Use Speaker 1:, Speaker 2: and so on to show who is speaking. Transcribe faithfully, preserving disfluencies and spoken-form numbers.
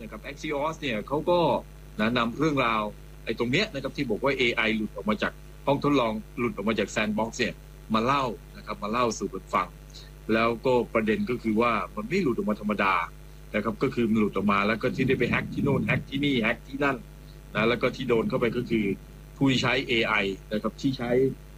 Speaker 1: นะครับ Axios เนี่ยเขาก็นะนำเรื่องราวไอ้ตรงเนี้ยนะครับที่บอกว่า เอ ไอ หลุดออกมาจากห้องทดลองหลุดออกมาจากแซนด์บ็อกซ์เนี่ยมาเล่านะครับมาเล่าสู่กันฟังแล้วก็ประเด็นก็คือว่ามันไม่หลุดออกมาธรรมดานะครับก็คือมันหลุดออกมาแล้วก็ที่ได้ไปแฮ็กที่โน่นแฮ็กที่นี่แฮ็กที่นั่นนะแล้วก็ที่โดนเข้าไปก็คือผู้ใช้ เอ ไอ นะครับที่ใช้